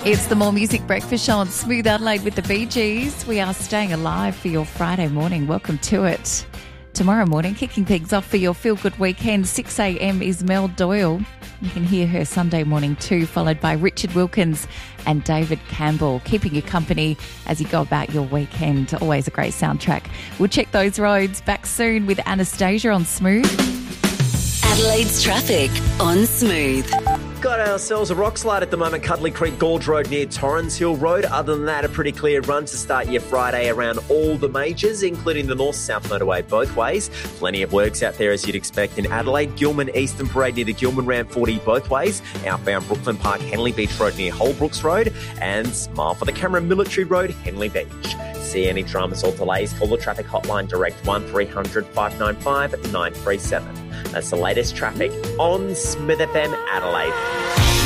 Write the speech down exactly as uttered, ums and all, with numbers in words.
It's the More Music Breakfast Show on Smooth Adelaide with the Bee Gees. We are staying alive for your Friday morning. Welcome to it. Tomorrow morning, kicking things off for your feel-good weekend, six a.m. is Mel Doyle. You can hear her Sunday morning too, followed by Richard Wilkins and David Campbell, keeping you company as you go about your weekend. Always a great soundtrack. We'll check those roads back soon with Anastasia on Smooth. Adelaide's traffic on Smooth. Got ourselves a rock slide at the moment, Cuddly Creek Gorge Road near Torrens Hill Road. Other than that, a pretty clear run to start your Friday around all the majors, including the north-south motorway both ways. Plenty of works out there as you'd expect in Adelaide. Gilman Eastern Parade near the Gilman Ramp forty both ways. Outbound Brooklyn Park Henley Beach Road near Holbrooks Road. And Smile for the Camera Military Road, Henley Beach. See any dramas or delays, call the traffic hotline direct one three hundred five nine five nine three seven. That's the latest traffic on Smith F M Adelaide.